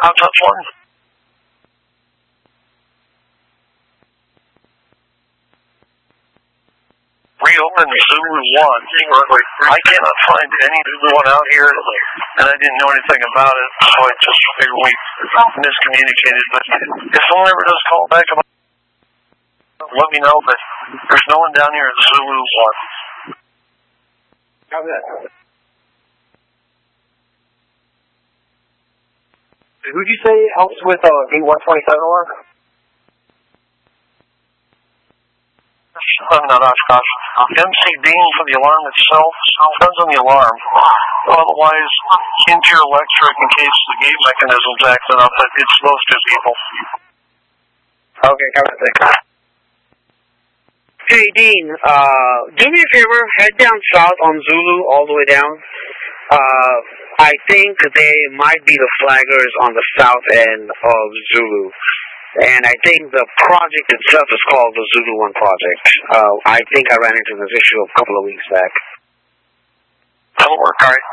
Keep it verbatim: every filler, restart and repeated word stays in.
How's that one? Reopen Zulu one. I cannot find any Zulu one out here, and I didn't know anything about it, so I just figured we miscommunicated. But if someone ever does call back about it, let me know, but there's no one down here at Zulu one. How's that? Who'd you say helps with uh, gate one twenty-seven alarm? I'm not Oshkosh. M C Dean for the alarm itself. Depends on the alarm. Otherwise, interior electric in case the gate mechanism's acting up, but it's those two people. Okay, come on, thanks. Hey, Dean, uh, do me a favor, head down south on Zulu all the way down. Uh, I think they might be the flaggers on the south end of Zulu. And I think the project itself is called the Zulu one Project. Uh, I think I ran into this issue a couple of weeks back. That'll work, all right.